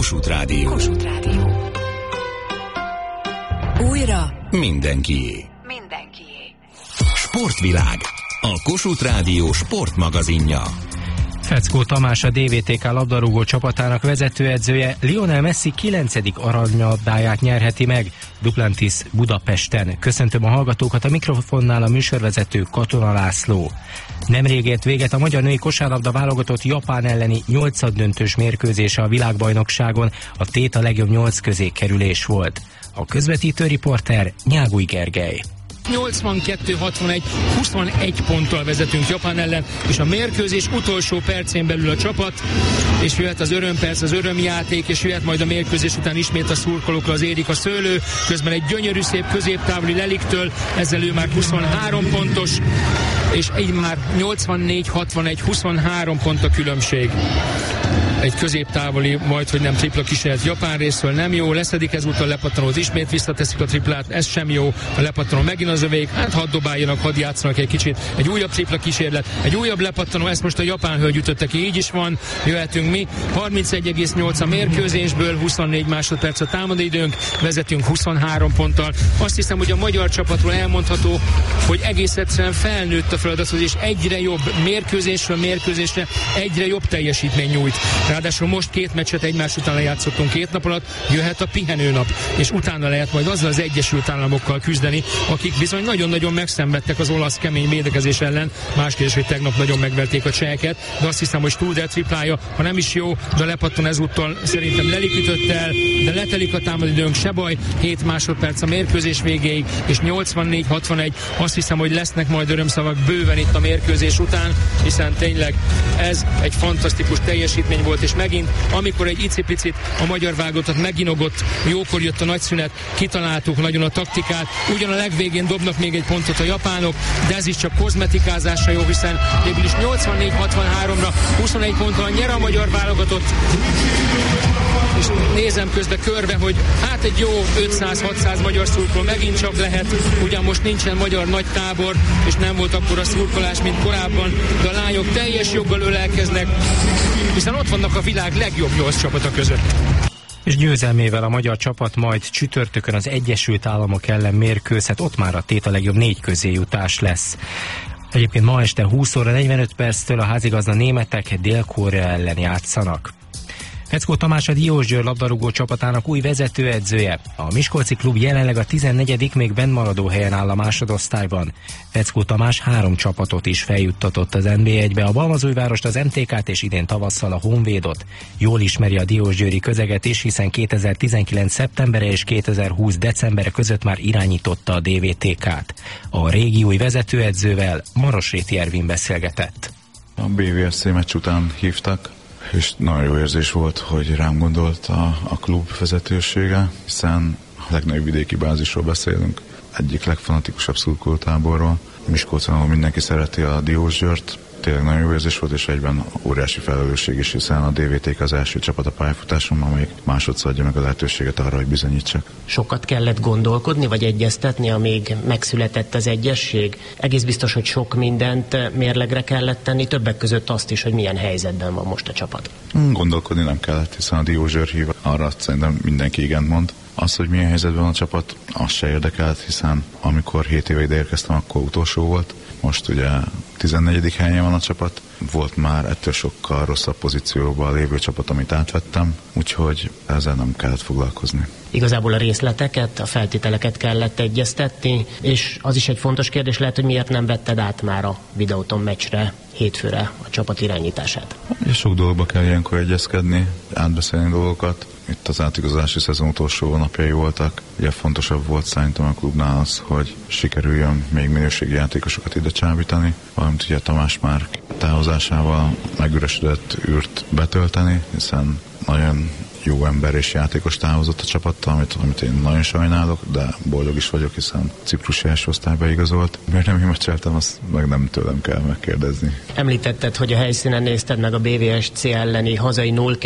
Kossuth Rádió. Kossuth Rádió. Újra mindenkié. Sportvilág. A Kossuth Rádió sportmagazinja. Feckó Tamás, a DVTK labdarúgó csapatának vezetőedzője Lionel Messi 9. aranylabdáját nyerheti meg Duplantis Budapesten. Köszöntöm a hallgatókat, a mikrofonnál a műsorvezető Katona László. Nemrég ért véget a magyar női kosárlabda válogatott Japán elleni 8-döntős mérkőzése a világbajnokságon, a tét a legjobb 8 közé kerülés volt. A közvetítő riporter Nyágúj Gergely. 82-61, 21 ponttal vezetünk Japán ellen, és a mérkőzés utolsó percén belül a csapat, és jöhet az örömperc, az örömjáték, és jöhet majd a mérkőzés után ismét a szurkolókra az érik a szőlő, közben egy gyönyörű szép középtávoli Leliktől, ezzel ő már 23 pontos, és így már 84-61, 23 pont a különbség. Egy középtávoli, majd hogy nem tripla kísérlet Japán részről, nem jó, leszedik ezúttal Lepattanót, ismét visszateszik a triplát, ez sem jó, a Lepattanó megint az övék, hát hadd dobáljanak, hadd játszanak egy kicsit, egy újabb tripla kísérlet, egy újabb Lepattanó, ezt most a japán hölgy ütötte ki, így is van, jöhetünk mi, 31,8 a mérkőzésből, 24 másodperc a támadóidőnk, vezetünk 23 ponttal. Azt hiszem, hogy a magyar csapatról elmondható, hogy egész egyszerűen felnőtt a feladathoz, és egyre jobb mérkőzésről mérkőzésre egyre jobb teljesítmény nyújt. Ráadásul most 2 meccset egymás után lejátszottunk 2 nap alatt, jöhet a pihenőnap, és utána lehet majd azzal az Egyesült Államokkal küzdeni, akik bizony nagyon-nagyon megszenvedtek az olasz kemény védekezés ellen. Más kérdés, hogy tegnap nagyon megverték a cseheket, de azt hiszem, hogy Studer triplája, ha nem is jó, de Lepatton ezúttal szerintem lelikütött el, de letelik a támadóidőnk, se baj, 7 másodperc a mérkőzés végéig, és 84-61, azt hiszem, hogy lesznek majd örömszavak bőven itt a mérkőzés után, hiszen tényleg ez egy fantasztikus teljesítmény volt, és megint, amikor egy icipicit a magyar válogatott meginogott, jókor jött a nagyszünet, kitaláltuk nagyon a taktikát, ugyan a legvégén dobnak még egy pontot a japánok, de ez is csak kozmetikázásra jó, hiszen végül is 84-63-ra 21 ponttal nyer a magyar válogatott, és nézem közben körbe, hogy hát egy jó 500-600 magyar szurkoló megint csak lehet, ugyan most nincsen magyar nagy tábor, és nem volt akkora szurkolás, mint korábban, de a lányok teljes joggal ölelkeznek, hiszen ott vannak a világ legjobb 8 csapata között. És győzelmével a magyar csapat majd csütörtökön az Egyesült Államok ellen mérkőzhet, ott már a tét a legjobb 4 közé jutás lesz. Egyébként ma este 20 óra 45 perctől a házigazda németek Dél-Korea ellen játszanak. Feckó Tamás, a Diósgyőr labdarúgó csapatának új vezetőedzője. A miskolci klub jelenleg a 14. még bennmaradó helyen áll a másodosztályban. Feckó Tamás 3 csapatot is feljuttatott az NB1-be, a Balmazújvárost, az MTK-t és idén tavasszal a Honvédot. Jól ismeri a diósgyőri közeget is, hiszen 2019. szeptembere és 2020. decembere között már irányította a DVTK-t. A régi új vezetőedzővel Marosréti Ervin beszélgetett. A BVSC meccs után hívtak, és nagyon jó érzés volt, hogy rám gondolt a klub vezetősége, hiszen a legnagyobb vidéki bázisról beszélünk, egyik legfanatikusabb szurkolótáborról. Miskolcon, ahol mindenki szereti a Diósgyőrt, tényleg nagyon jó érzés volt, és egyben óriási felelősség is, hiszen a DVTK az első csapat a pályafutásomban, amelyik másodszor adja meg a lehetőséget arra, hogy bizonyítsak. Sokat kellett gondolkodni, vagy egyeztetni, amíg megszületett az egyesség? Egész biztos, hogy sok mindent mérlegre kellett tenni, többek között azt is, hogy milyen helyzetben van most a csapat. Gondolkodni nem kellett, hiszen a Diósgyőr hív, arra azt szerintem mindenki igent mond. Az, hogy milyen helyzetben van a csapat, az se érdekelt, hiszen amikor 7 éve ide érkeztem, akkor utolsó volt. Most ugye 14. helyen van a csapat. Volt már ettől sokkal rosszabb pozícióban lévő csapat, amit átvettem, úgyhogy ezzel nem kellett foglalkozni. Igazából a részleteket, a feltételeket kellett egyeztetni, és az is egy fontos kérdés lehet, hogy miért nem vetted át már a Videoton meccsre, hétfőre a csapat irányítását. És sok dologba kell ilyenkor egyezkedni, átbeszélni dolgokat. Itt az átigazolási szezon utolsó napjai voltak. Ugye fontosabb volt szerintem a klubnál az, hogy sikerüljön még minőségi játékosokat ide csábítani, valamint ugye Tamás már távozásával megüresedett űrt betölteni, hiszen nagyon jó ember és játékos távozott a csapattal, amit én nagyon sajnálok, de boldog is vagyok, hiszen ciprusi első osztályba igazolt. Miért nem himacseltem, azt meg nem tőlem kell megkérdezni. Említetted, hogy a helyszínen nézted meg a BVSC elleni hazai 0